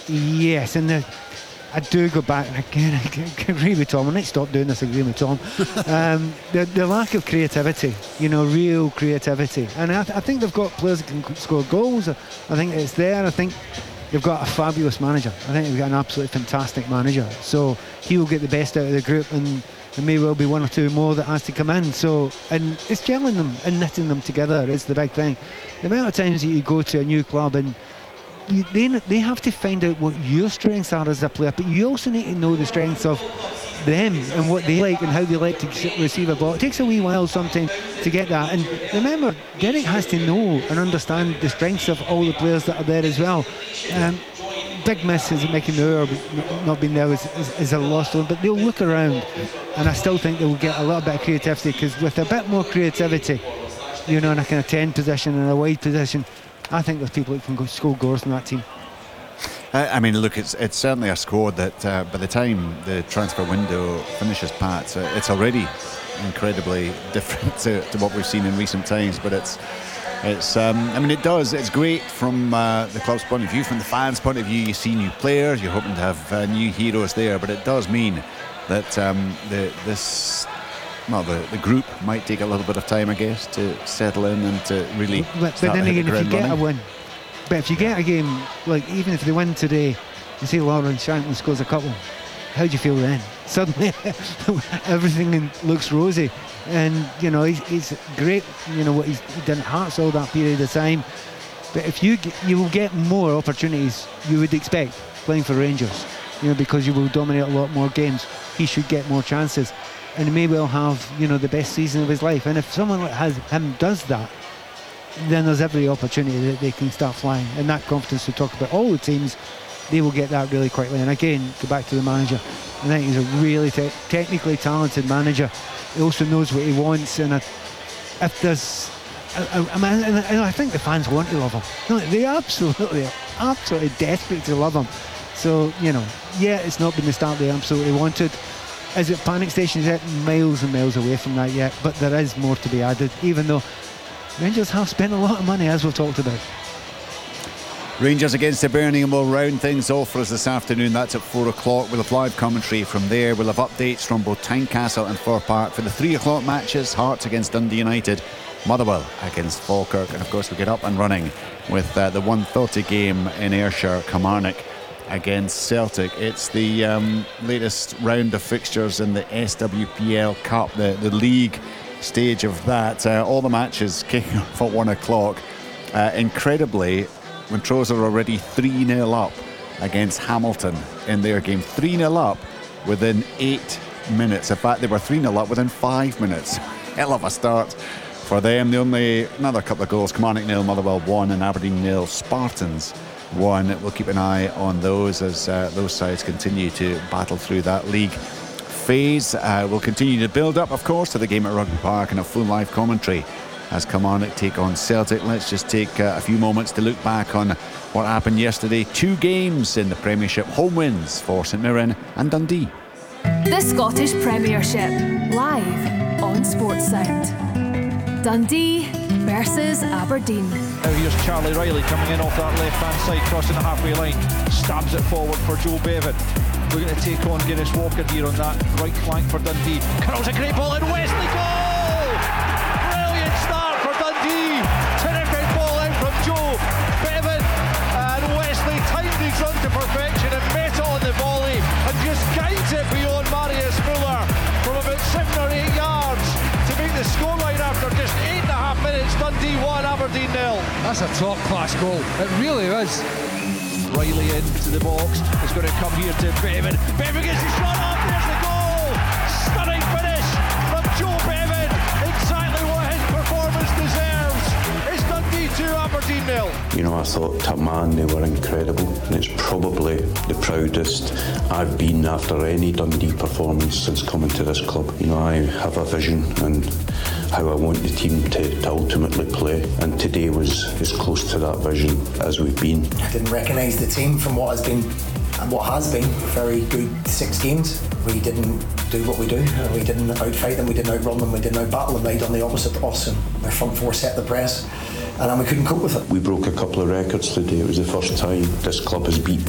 Yes, and I do go back, and again, I agree with Tom. I need to stop doing this, agreeing with Tom. The lack of creativity, real creativity. And I think they've got players that can score goals. I think it's there. I think they've got a fabulous manager. I think they've got an absolutely fantastic manager. So he will get the best out of the group, and there may well be one or two more that has to come in. So, and it's gelling them and knitting them together is the big thing. The amount of times that you go to a new club and they have to find out what your strengths are as a player, but you also need to know the strengths of them and what they like and how they like to receive a ball. It takes a wee while sometimes to get that, and remember, Derek has to know and understand the strengths of all the players that are there as well. Big miss is making the not being there is a lost one, but they'll look around, and I still think they will get a little bit of creativity, because with a bit more creativity, in a kind of 10 position and a wide position, I think there's people that can score goals in that team. I mean, look, it's certainly a squad that by the time the transfer window finishes, Pat, it's already incredibly different to what we've seen in recent times. But it's great from the club's point of view. From the fans' point of view, you see new players, you're hoping to have new heroes there, but it does mean that the group might take a little bit of time, I guess, to settle in and to really but then again, if you get a win, but if you get a game, like even if they win today, you see Lawrence Shankland scores a couple, how do you feel then? Suddenly everything looks rosy, and he's great, what he's done at Hearts all that period of time. But if you will get more opportunities, you would expect, playing for Rangers, because you will dominate a lot more games. He should get more chances, and he may well have the best season of his life. And if someone like him does that, then there's every opportunity that they can start flying. And that confidence we talk about all the teams, they will get that really quickly. And again, go back to the manager, I think he's a really technically talented manager. He also knows what he wants, and if there's I think the fans want to love him. They absolutely desperate to love him. So it's not been the start they absolutely wanted. Is it panic stations yet? Miles and miles away from that yet, but there is more to be added, even though Rangers have spent a lot of money, as we've talked about. Rangers against Birmingham will round things off for us this afternoon. That's at 4 o'clock. We'll have live commentary from there. We'll have updates from both Tynecastle and Fir Park for the 3 o'clock matches. Hearts against Dundee United, Motherwell against Falkirk, and of course we get up and running with the 1:30 game in Ayrshire, Kilmarnock against Celtic. It's the latest round of fixtures in the SWPL Cup, the league stage of that. All the matches kicking off at 1 o'clock. Incredibly, Montrose are already 3-0 up against Hamilton in their game. 3-0 up within 8 minutes. In fact, they were 3-0 up within 5 minutes. Hell of a start for them. Another couple of goals. Kilmarnock 0, Motherwell 1, and Aberdeen 0, Spartans 1. We'll keep an eye on those as those sides continue to battle through that league phase. We'll continue to build up, of course, to the game at Rugby Park and a full live commentary as Kilmarnock take on Celtic. Let's just take a few moments to look back on what happened yesterday. 2 games in the Premiership, home wins for St Mirren and Dundee. The Scottish Premiership, live on Sportsound. Dundee versus Aberdeen. Now here's Charlie Riley coming in off that left-hand side, crossing the halfway line, stabs it forward for Joe Bevan. We're going to take on Guinness Walker here on that right flank for Dundee. Curls a great ball, and Wesley goal! Brilliant start for Dundee. Terrific ball out from Joe Bevan, and Wesley timed his run to perfection and met it on the volley and just guides it beyond Marius Muller from about 7 or 8 yards to make the scoreline after just 8.5 minutes. Dundee 1, Aberdeen 0. That's a top class goal, it really is. Riley into the box, is going to come here to Bevan. Bevan gets his shot off, there's the goal! Stunning finish from Joe Bevan, exactly what his performance deserves. It's Dundee 2, Aberdeen 0. I thought Taman, they were incredible, and it's probably the proudest I've been after any Dundee performance since coming to this club. I have a vision and how I want the team to ultimately play, and today was as close to that vision as we've been. I didn't recognise the team from what has been very good 6 games. We didn't do what we do. We didn't outfight them, we didn't outrun them, we didn't outbattle them. They done the opposite to us, and their front four set the press, and then we couldn't cope with it. We broke a couple of records today. It was the first time this club has beat